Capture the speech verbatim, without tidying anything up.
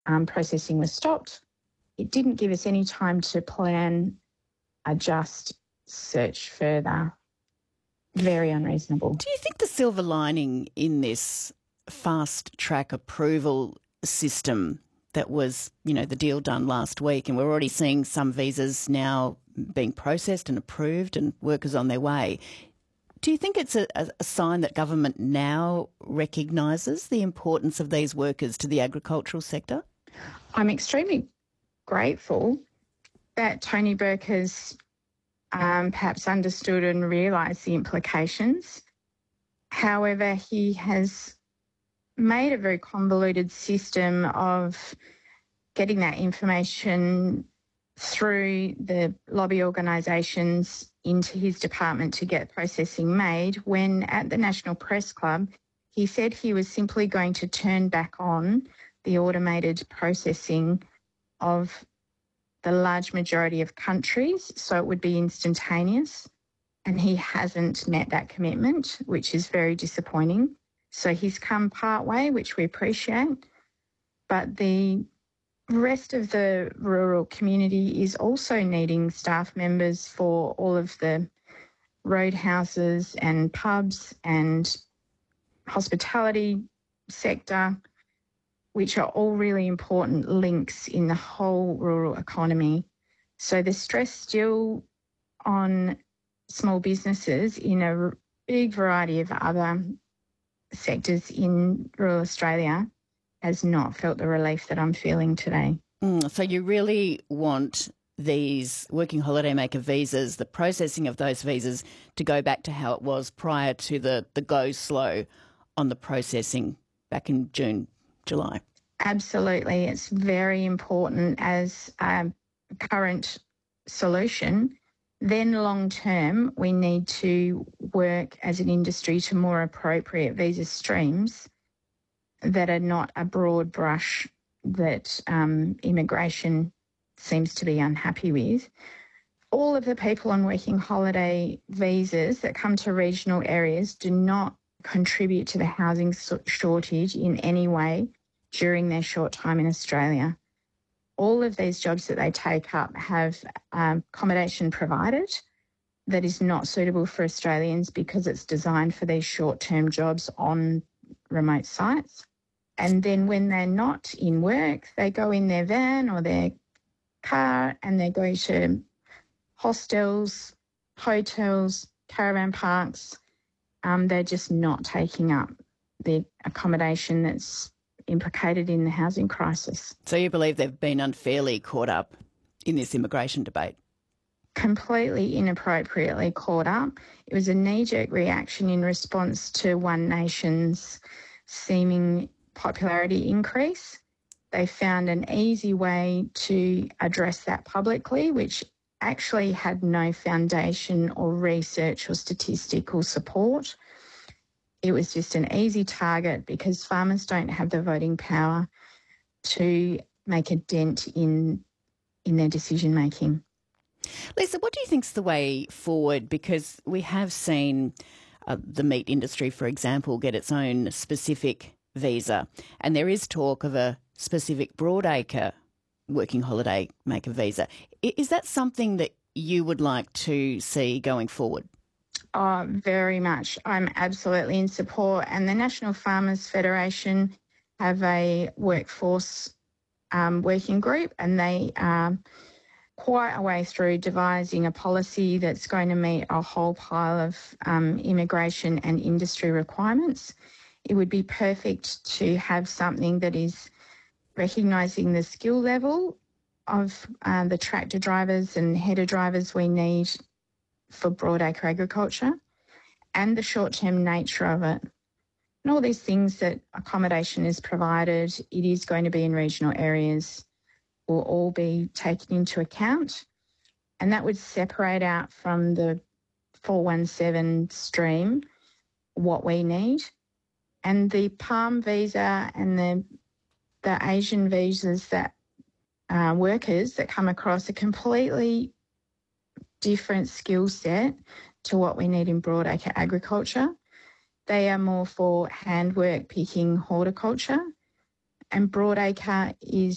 um, processing was stopped. It didn't give us any time to plan, adjust, search further. Very unreasonable. Do you think the silver lining in this fast-track approval system that was, you know, the deal done last week, and we're already seeing some visas now being processed and approved and workers on their way, do you think it's a, a sign that government now recognises the importance of these workers to the agricultural sector? I'm extremely grateful that Tony Burke has um, perhaps understood and realised the implications. However, he has made a very convoluted system of getting that information through the lobby organisations into his department to get processing made, when at the National Press Club he said he was simply going to turn back on the automated processing of the large majority of countries, so it would be instantaneous, and he hasn't met that commitment, which is very disappointing. So he's come part way, which we appreciate, but the rest of the rural community is also needing staff members for all of the roadhouses and pubs and hospitality sector, which are all really important links in the whole rural economy. So the stress still on small businesses in a big variety of other sectors in rural Australia has not felt the relief that I'm feeling today. Mm, so you really want these working holidaymaker visas, the processing of those visas, to go back to how it was prior to the, the go slow on the processing back in June, July? Absolutely. It's very important as a current solution. Then long term, we need to work as an industry to more appropriate visa streams that are not a broad brush that um, immigration seems to be unhappy with. All of the people on working holiday visas that come to regional areas do not contribute to the housing shortage in any way during their short time in Australia. All of these jobs that they take up have um, accommodation provided that is not suitable for Australians because it's designed for these short-term jobs on remote sites. And then when they're not in work, they go in their van or their car and they go to hostels, hotels, caravan parks. Um, they're just not taking up the accommodation that's implicated in the housing crisis. So you believe they've been unfairly caught up in this immigration debate? Completely inappropriately caught up. It was a knee-jerk reaction in response to One Nation's seeming popularity increase. They found an easy way to address that publicly, which actually had no foundation or research or statistical support. It was just an easy target because farmers don't have the voting power to make a dent in, in their decision making. Lisa, what do you think's the way forward? Because we have seen uh, the meat industry, for example, get its own specific visa, and there is talk of a specific broadacre working holiday maker visa. Is that something that you would like to see going forward? Oh, very much. I'm absolutely in support. And the National Farmers Federation have a workforce um, working group, and they are quite a way through devising a policy that's going to meet a whole pile of um, immigration and industry requirements. It would be perfect to have something that is recognising the skill level of uh, the tractor drivers and header drivers we need for broadacre agriculture and the short-term nature of it. And all these things that accommodation is provided, it is going to be in regional areas, will all be taken into account, and that would separate out from the four one seven stream what we need. And the Palm visa and the the Asian visas that uh, workers that come across a completely different skill set to what we need in broadacre agriculture. They are more for handwork, picking, horticulture, and broadacre is